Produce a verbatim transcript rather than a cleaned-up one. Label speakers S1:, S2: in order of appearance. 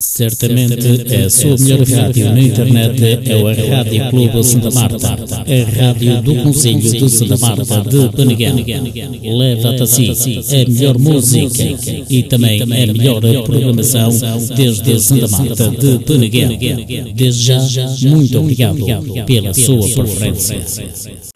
S1: Certamente a sua melhor rádio na internet é a Rádio Clube Santa Marta, a rádio do Concelho de Santa Marta de Peneguém. Leva-te assim a melhor música e também a melhor programação desde Santa Marta de Peneguém. Desde já, muito obrigado pela sua preferência.